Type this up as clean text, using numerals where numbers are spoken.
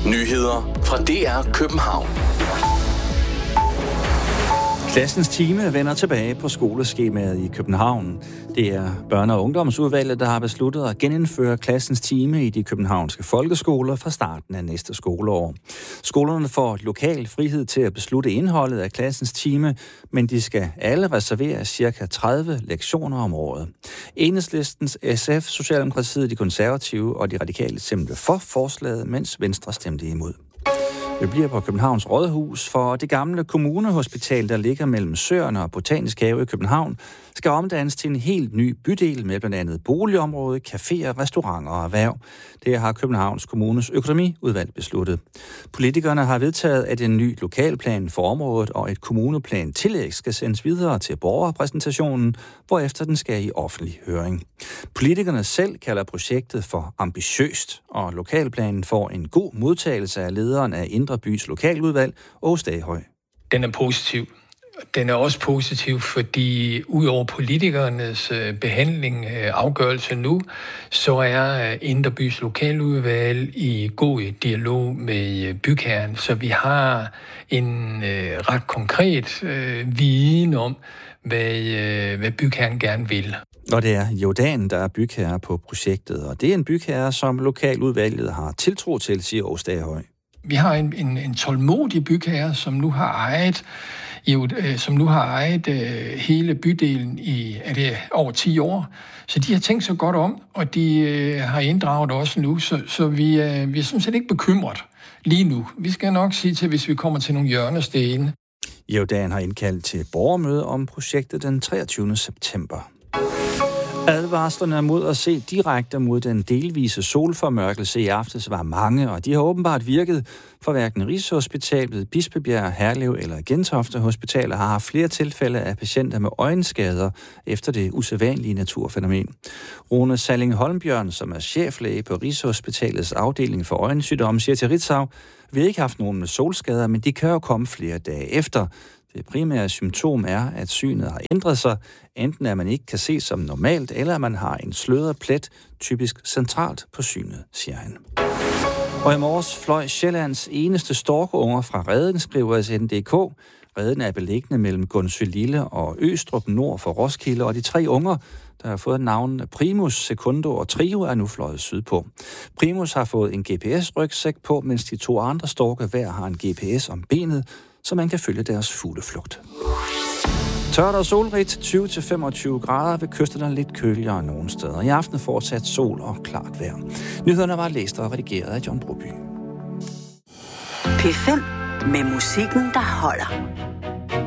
Nyheder fra DR København. Klassens time vender tilbage på skoleskemaet i København. Det er børne- og ungdomsudvalget, der har besluttet at genindføre klassens time i de københavnske folkeskoler fra starten af næste skoleår. Skolerne får lokal frihed til at beslutte indholdet af klassens time, men de skal alle reservere ca. 30 lektioner om året. Enhedslistens SF, Socialdemokratiet, de konservative og de radikale stemte for forslaget, mens Venstre stemte imod. Vi bliver på Københavns Rådhus, for det gamle kommunehospital, der ligger mellem Søerne og Botanisk Have i København, skal omdannes til en helt ny bydel med blandt andet boligområde, caféer, restauranter og erhverv. Det har Københavns Kommunes økonomiudvalg besluttet. Politikerne har vedtaget, at en ny lokalplan for området og et kommuneplan tillæg skal sendes videre til borgerpræsentationen, hvorefter den skal i offentlig høring. Politikerne selv kalder projektet for ambitiøst, og lokalplanen får en god modtagelse af lederen af Indre Bys lokaludvalg, Åge Staghøj. Den er positiv. Den er også positiv, fordi udover politikernes afgørelse nu, så er Indre Bys lokaludvalg i god dialog med bygherren, så vi har en ret konkret viden om, hvad bygherren gerne vil. Og det er Jordan, der er bygherre på projektet, og det er en bygherre, som lokaludvalget har tiltro til, siger Åge Staghøj. Vi har en tålmodig bygherre, som nu har ejet hele bydelen i over 10 år. Så de har tænkt sig godt om, og de har inddraget også nu, så vi er sådan set ikke bekymret lige nu. Vi skal nok sige til, hvis vi kommer til nogle hjørnesten. Jordan har indkaldt til borgermøde om projektet den 23. september. Advarslerne mod at se direkte mod den delvise solformørkelse i aftes var mange, og de har åbenbart virket, for hverken Rigshospitalet, Bispebjerg, Herlev eller Gentofte Hospitaler har haft flere tilfælde af patienter med øjenskader efter det usædvanlige naturfænomen. Rune Salling Holmbjørn, som er cheflæge på Rigshospitalets afdeling for øjensygdomme, siger til Ritzau: vi har ikke haft nogen med solskader, men de kan jo komme flere dage efter. Det primære symptom er, at synet har ændret sig, enten at man ikke kan se som normalt, eller at man har en sløret plet, typisk centralt på synet, siger han. Og i morges fløj Sjællands eneste storkeunger fra Reden, skriver SNDK. Reden er beliggende mellem Gundsø-Lille og Østrup nord for Roskilde, og de 3 unger, der har fået navnene Primus, Secundo og Trio, er nu fløjet sydpå. Primus har fået en GPS-rygsæk på, mens de 2 andre storke hver har en GPS om benet, så man kan følge deres fugleflugt. Tørt og solrigt, 20-25 grader, ved kysterne lidt køligere nogle steder. I aften fortsat sol og klart vejr. Nyhederne var læst og redigeret af John Broby. P5 med musikken, der holder.